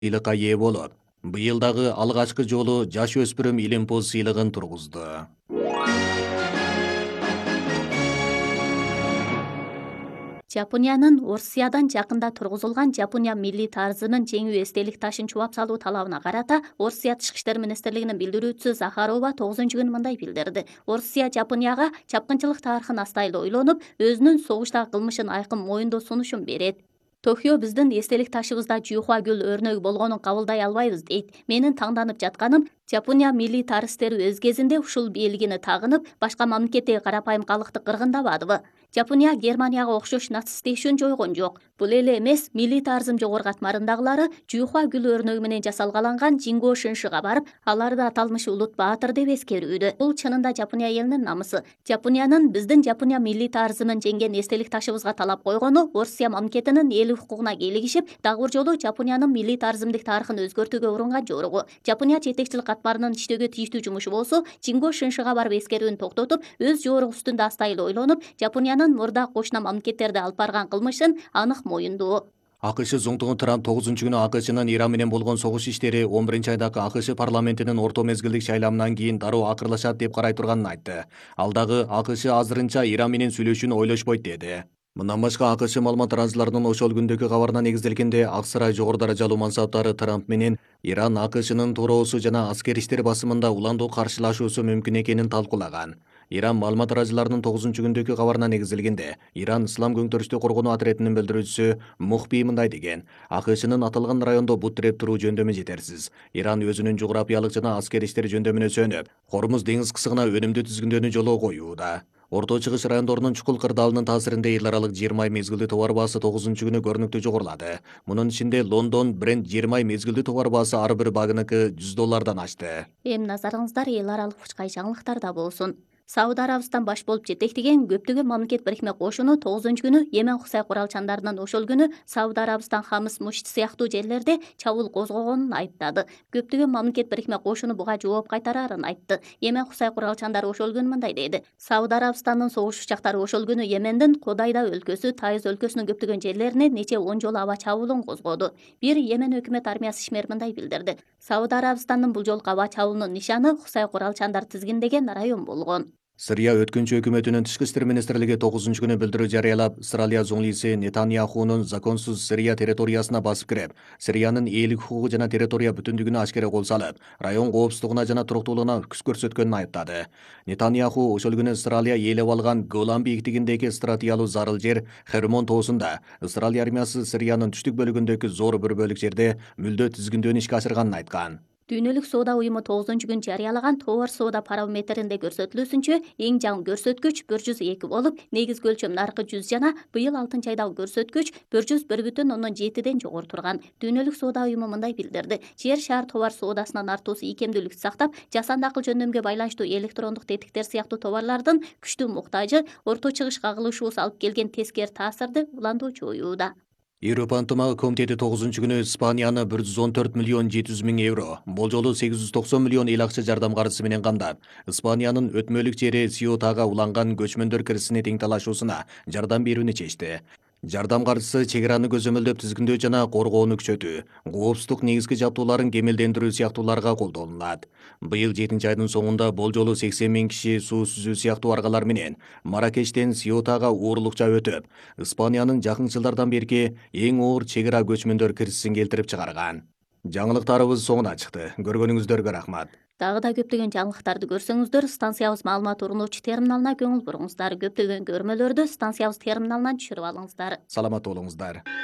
сыйлыкка ээ болуп, быйыл дагы алгачкы жолу жаш өспүрүм Илимпоз сыйлыгын тургузду. Жапониянын Орусиядан жакында тургузулган Жапония милли тарзынын жеңүү эстелик ташын чубап салуу талабына карата Орусия Тышкы иштер министрлигинин билдирүүчүсү Захарова 9-күнү мындай билдирди. Орусия Жапонияга чапкынчылык тарыхын астайлы ойлонуп, өзүнүн согуштагы кылмышын айкын моюндоо сунушун берет. Токио биздин эстелик ташыбызда жүйхуа гүл өрнөгү болгонун кабылдай албайбыз дейт. Менин таңданып жатканым, Жапония милли тарыстери өз кезинде ушул бийлигини тагынып, башка мамлекеттеги карапайым калкты кыргындабадыбы? Жапония Германияга окшош нацисттешүүн жойгон жок. Бул эле эмес, милли тарзым жогорку катмарындагылары жүйхуа гүл өрнөгү менен жасалгаланган Жинго Шиншига барып, аларды аталмыш улут баатыр деп эскерүүдө. Бул чынында Жапония элинин намысы. Жапониянын биздин Жапония милли тарзымын жеңген эстелик ташыбызга талап койгону Орусия мамлекетинин эл укугуна кийлигишип, дагы бир жолу Жапониянын милли тарзымдык тарыхын өзгөртүүгө урунган жоругу. Жапония жетекчилик катмарынын иштөөгө тийиштүү жумушу болсо, Жинго Шиншига барып эскерүүнү токтотуп, өз жоругу үстүндө астайлы ойлонуп, Жапониянын мурда кошуна мамлекеттерди алып барган кылмышын анык моюндоо. АКШ зоңтугу Трамп 9-күнү АКШнын Иран менен болгон согуш иштери 11-айдагы АКШ парламентинин орто мезгилдик шайламынан кийин дароо акырлашат деп карай турганын айтты. Ал дагы АКШ азырынча Иран менен сүйлөшүүнү ойлошпойт деди. Мындан башка АКШ маалымат тараазыларынын ошол күндөгү кабарына негизделгенде Ак сарай жогору даражалуу мансаптары Трамп менен Иран АКШнын туроосу жана аскер иштер басымында уландуу каршылашуусу мүмкүн экенин талкуулаган. Иран маалымат тараазыларынын 9-күндөгү кабарына негизделгенде Иран Ислам көңтөрүштү коргонуу отрядынын билдирүүчүсү Мухби мындай деген: АКШнын аталган райондо бут тиреп туруу жөндөмү жетерсиз. Иран өзүнүн жографиялык жана аскер иштер жөндөмүнө сөнүп, Хормуз деңиз кысыгына өнүмдүү тизгиндөөнү жолго коюуда. Орто Чыгыш райондорунун чукул кырдаалынын таасиринде эл аралык 20 ай мезгилдүү товар баасы 9-күнү көрүнүктүү жогорулады. Мунун ичинде Лондон бренд 20 ай мезгилдүү товар баасы ар бир багыныкы $100 ашты. Эми назарыңыздар эл аралык фучкай жаңылыктарда болсун. Сауд Арабистан баш болуп жетектеген көптөгөн мамлекет бирикме кошуну 9-күнү Йемен Хусай куралчандарынын ошол күнү Сауд Арабистан Хамыс Мушт сыяктуу жерлерде чабуул козгогонун айыптады. Көптөгөн мамлекет бирикме кошуну буга жооп кайтарарын айтты. Йемен Хусай куралчандары ошол күнү мындай деди: Сауд Арабистанынын согуш учактары ошол күнү Йемендин Кодайда өлкөсү, Тайыз өлкөсүнүн көптөгөн жерлерине нече 10 жолу аба чабуулун козгоду. Бир Йемен өкмөт армиясы ишмери мындай билдирди: Сауд Арабистандын бул жолку аба чабуулунун нишаны Хусай куралчандар тизгиндеген район болгон. Сырия өткүнчү өкмөтүнүн тышкы иштер министрлиги 9-күнү билдирүү жарыялап, Исраилия зоңлиси Нетаньяхунун законсуз Сирия территориясына басып кирип, Сириянын ээлик укугу жана территория бүтүндүгүнө ашкере кол салып, район коопсуздугуна жана туруктуулугуна күч көрсөткөнүн айыптады. Нетаньяху ошол күнү Исраилия ээлеп алган Голан бийиктигиндеги стратегиялуу зарыл жер Хермон тоосунда Исраилия армиясы Сириянын түштүк бөлүгүндөгү зор бир бөлүк жерде мүлдө тизгиндөөнү ишке ашырганын айткан. Дүйнөлүк соода уюму 9-күнү жарыялаган товар соода параметринде көрсөтүлүүсүнчө эң жаңы көрсөткүч 102 болуп, негизги өлчөм наркы 100 жана быйыл 6-айдагы көрсөткүч 101,7ден жогору турган. Дүйнөлүк соода уюму мындай билдирди: жер шаар товар соодасынын артуусу ийкемдүүлүктү сактап, жасанды акыл жөндөмгө байланыштуу электрондук тетиктер сыяктуу товарлардын күчтүү муктажы, орто чыгыш кагылышуусу алып келген тескери таасирди уландуу жоюуда. Европа ынтымагы комитети 9-күнү Испанияны 114 миллион 700 миң евро, болжолу 890 миллион эл акча жардам каржысы менен камдап, Испаниянын өтмөлүк жери Сиотага уланган көчмөндөр кирисине тең талашуусуна жардам берүүнү чечти. Жардам каржысы чек араны көзөмөлдөп тизгиндөө жана коргоону күчөтүү, коопсуздук негизги жабдууларын кемелдендирүү сыяктууларга колдонулат. Быйыл 7-айдын соңунда болжолу 80 миң киши суу сүзүү сыяктуу аргалар менен Маракештен Сиотага уурулукча өтүп, Испаниянын жакын жылдардан берки эң оор чек ара көчмөндөр кирисин келтирип чыгарган. Жаңылыктарыбыз соңуна чыкты. Көргөнүңүздөргө рахмат. Дагы да көптөгөн жаңылыктарды көрсөңүздөр, станциябыз маалымат уруунуучу терминалына көңүл буруңуздар. Көптөгөн көрмөлөрдү станциябыз терминалынан түшүрүп алыңыздар. Саламат болуңуздар.